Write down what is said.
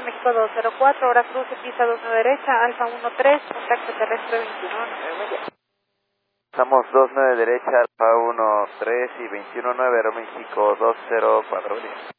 Aeroméxico 204, hora cruce, pista 29 derecha, Alfa 13, contacto terrestre 219. Estamos 29 derecha, Alfa 13 y 219, Aeroméxico 204,